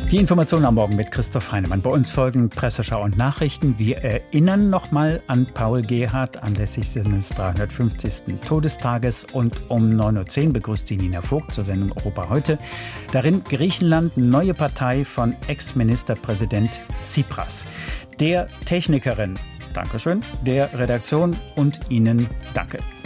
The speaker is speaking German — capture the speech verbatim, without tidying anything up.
Die Informationen am Morgen mit Christoph Heinemann. Bei uns folgen Presseschau und Nachrichten. Wir erinnern nochmal an Paul Gerhardt anlässlich seines dreihundertfünfzigsten Todestages. Und um neun Uhr zehn begrüßt sie Nina Vogt zur Sendung Europa heute. Darin Griechenland, neue Partei von Ex-Ministerpräsident Tsipras. Der Technikerin, Dankeschön, der Redaktion und Ihnen danke.